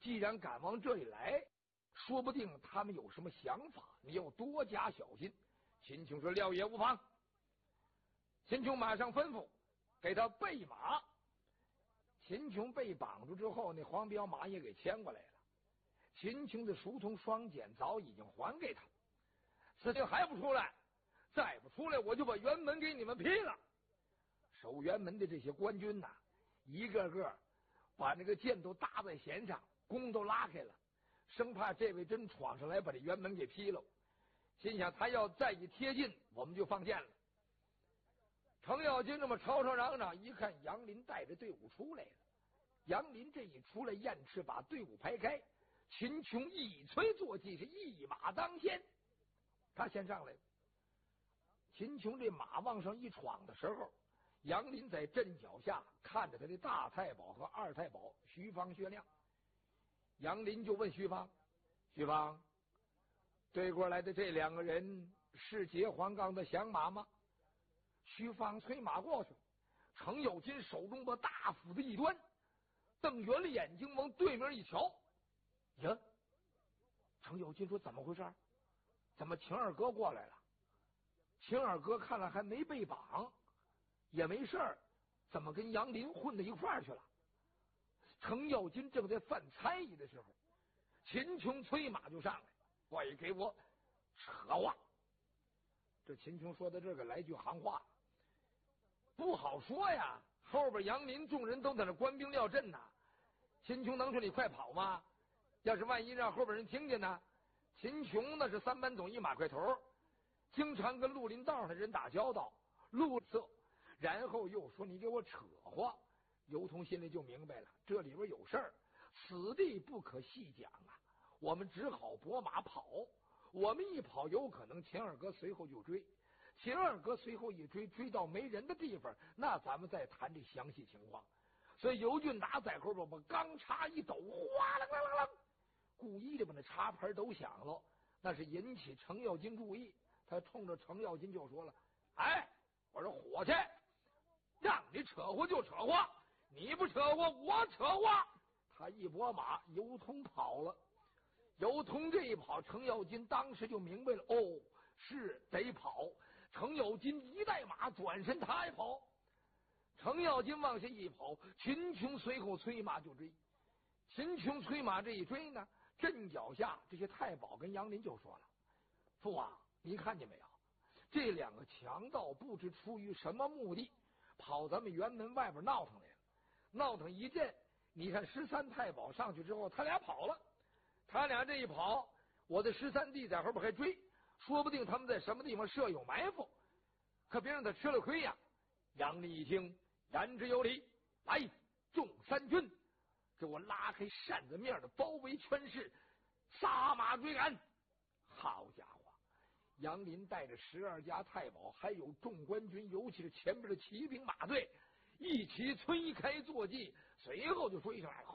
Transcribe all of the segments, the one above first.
既然敢往这里来，说不定他们有什么想法，你要多加小心。秦琼说：“料也无妨。”秦琼马上吩咐给他备马。秦琼被绑住之后，那黄骠马也给牵过来了。秦琼的书童双锏早已经还给他，此地还不出来，再不出来我就把辕门给你们劈了。守辕门的这些官军呐，一个个把那个剑都搭在弦上，弓都拉开了，生怕这位真闯上来把这辕门给劈了。心想他要再一贴近，我们就放箭了。程咬金这么吵吵嚷嚷，一看杨林带着队伍出来了。杨林这一出来，燕赤把队伍排开，秦琼一催坐骑，是一马当先，他先上来了。秦琼这马往上一闯的时候，杨林在阵脚下看着他的大太保和二太保徐芳、薛亮。杨林就问徐芳：“徐芳，对过来的这两个人是结黄冈的降马吗？”徐芳催马过去，程咬金手中把大斧子一端，瞪圆了眼睛往对面一瞧，呀！程咬金说：“怎么回事？怎么秦二哥过来了？”秦二哥看来还没被绑，也没事儿，怎么跟杨林混到一块儿去了？程咬金正在犯猜疑的时候，秦琼催马就上来：“快给我扯话！”这秦琼说到这个来句行话，不好说呀。后边杨林众人都在那官兵料阵呢，秦琼能说你快跑吗？要是万一让后边人听见呢？秦琼那是三班总一马快头，经常跟绿林道上的人打交道，路色，然后又说你给我扯话，尤通心里就明白了，这里边有事儿，此地不可细讲啊。我们只好拨马跑，我们一跑，有可能秦二哥随后就追，秦二哥随后一追，追到没人的地方，那咱们再谈这详细情况。所以尤俊达在后边把钢叉一抖，哗啦啦啦啦，故意的把那插盘抖响了，那是引起程咬金注意。他冲着程咬金就说了：“哎，我说伙计，让你扯话就扯话，你不扯话我扯话。”他一拨马，尤通跑了。尤通这一跑，程咬金当时就明白了，哦，是得跑。程咬金一带马转身，他也跑。程咬金往下一跑，秦琼随后催马就追。秦琼催马这一追呢，阵脚下这些太保跟杨林就说了：“父王，你看见没有？这两个强盗不知出于什么目的，跑咱们辕门外边闹腾来了。闹腾一阵，你看13太保上去之后，他俩跑了。他俩这一跑，我的13弟在后边还追，说不定他们在什么地方设有埋伏，可别让他吃了亏呀。”杨林一听，言之有理，来，众三军，给我拉开扇子面的包围圈势，撒马追赶。好家伙，杨林带着12家太保，还有众官军，尤其是前边的骑兵马队，一起催开坐骑，随后就追上来。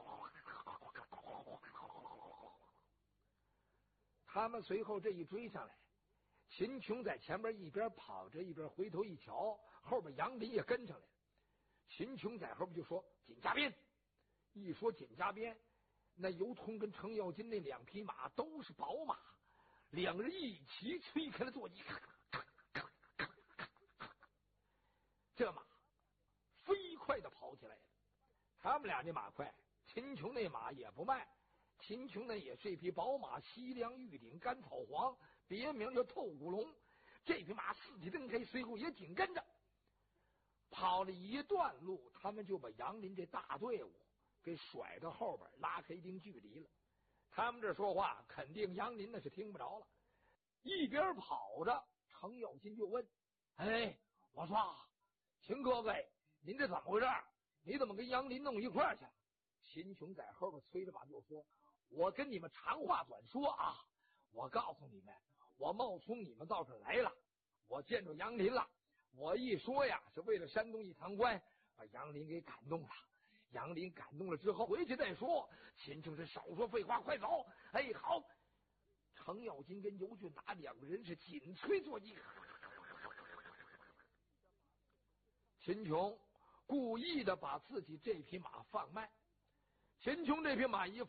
他们随后这一追上来，秦琼在前边一边跑着一边回头一瞧，后边杨林也跟上来了。秦琼在后边就说：“紧加鞭！”一说紧加鞭，那尤通跟程咬金那两匹马都是宝马，两人一起催开了坐骑，这马飞快的跑起来了。他们俩这马快，秦琼那马也不慢。秦琼那也是一匹宝马，西凉玉顶甘草黄，别名叫透骨龙。这匹马四蹄蹬开，随后也紧跟着。跑了一段路，他们就把杨林这大队伍给甩到后边，拉开一定距离了。他们这说话，肯定杨林那是听不着了。一边跑着，程咬金就问：“哎，我说秦哥哥，您这怎么回事？你怎么跟杨林弄一块儿去了？”秦琼在后边催着马就说：“我跟你们长话短说啊，我告诉你们，我冒充你们到这来了，我见着杨林了。我一说呀，是为了山东一堂官，把杨林给感动了。杨林感动了之后，回去再说。”秦琼是少说废话，快走！哎，好。程咬金跟尤俊达两个人是紧催坐骑。秦琼故意的把自己这匹马放慢。秦琼这匹马一